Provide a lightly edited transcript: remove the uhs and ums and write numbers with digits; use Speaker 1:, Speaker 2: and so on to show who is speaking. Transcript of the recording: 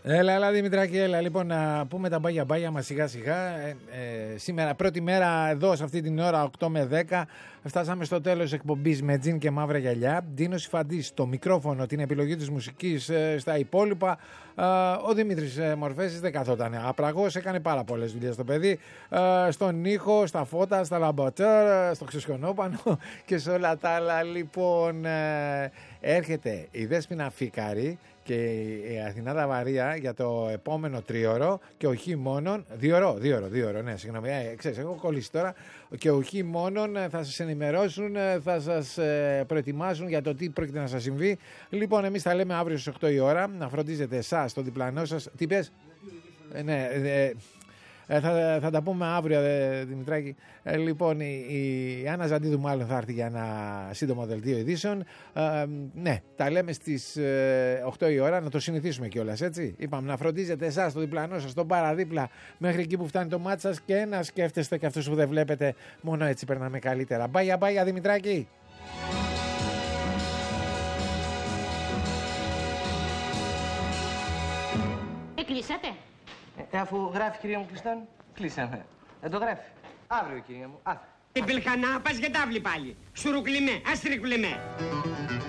Speaker 1: Έλα Δημητράκη, έλα. Λοιπόν, να πούμε τα μπάγια μας σιγά σιγά. Σήμερα πρώτη μέρα εδώ σε αυτή την ώρα 8 με 10. Φτάσαμε στο τέλος εκπομπής με τζιν και μαύρα γυαλιά. Ντίνος Ιφαντής στο μικρόφωνο, την επιλογή της μουσικής, στα υπόλοιπα. Ο Δημήτρης Μορφέσης δεν καθόταν άπραγος, έκανε πάρα πολλές δουλειές το παιδί. Στον ήχο, στα φώτα, στα λαμποτέρ, στο ξεσκονόπανο και σε όλα τα άλλα. Λοιπόν, έρχεται η Δέσποινα Φίκαρη και η Αθηνά Δαβαρία για το επόμενο τρίωρο και όχι μόνον. Δύο ώρο, ναι, συγγνώμη. Ξέρεις, έχω κολλήσει τώρα. Και όχι μόνον θα σας ενημερώσουν, θα σας προετοιμάσουν για το τι πρόκειται να σας συμβεί. Λοιπόν, εμείς θα λέμε αύριο στις 8 η ώρα. Να φροντίζετε εσάς, τον διπλανό σας. Τι πες? Ναι, θα τα πούμε αύριο, Δημητράκη. Λοιπόν, η Άννα Ζαντίδου μάλλον θα έρθει για ένα σύντομο δελτίο ειδήσεων. Ναι, τα λέμε στις 8 η ώρα, να το συνηθίσουμε κιόλας, έτσι. Είπαμε να φροντίζετε εσάς, το διπλανό σας, τον παραδίπλα, μέχρι εκεί που φτάνει το μάτι σας και να σκέφτεστε και αυτούς που δεν βλέπετε. Μόνο έτσι περνάμε καλύτερα. Μπάγια, Δημητράκη.
Speaker 2: Κλείσατε.
Speaker 3: Αφού γράφει, κυρία μου, κλειστόν, κλείσαμε. Δεν το γράφει. Αύριο, κυρία μου, αύριο.
Speaker 4: Την πελχανά, πας για τάβλη πάλι. Σουρουκλιμέ, αστρικλιμέ.